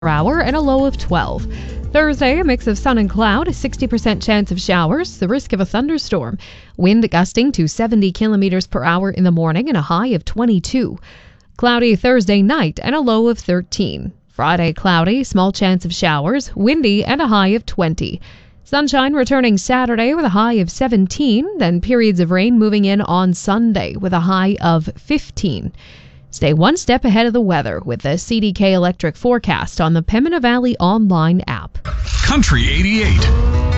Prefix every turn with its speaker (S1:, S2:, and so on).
S1: hour and a low of 12. Thursday, a mix of sun and cloud, a 60% chance of showers, the risk of a thunderstorm. Wind gusting to 70 kilometers per hour in the morning and a high of 22. Cloudy Thursday night and a low of 13. Friday, cloudy, small chance of showers, windy and a high of 20. Sunshine returning Saturday with a high of 17, then periods of rain moving in on Sunday with a high of 15. Stay one step ahead of the weather with the CDK Electric forecast on the Pembina Valley online app.
S2: Country 88.